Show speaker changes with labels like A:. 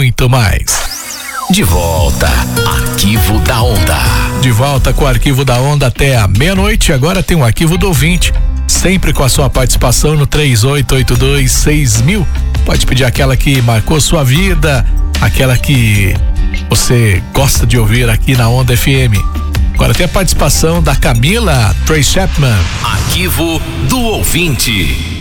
A: muito mais.
B: De volta, Arquivo da Onda.
A: De volta com o Arquivo da Onda até a meia-noite. Agora tem o Arquivo do Ouvinte, sempre com a sua participação no 38826000. Pode pedir aquela que marcou sua vida, aquela que você gosta de ouvir aqui na Onda FM. Agora tem a participação da Camila Trace Chapman.
B: Arquivo do Ouvinte.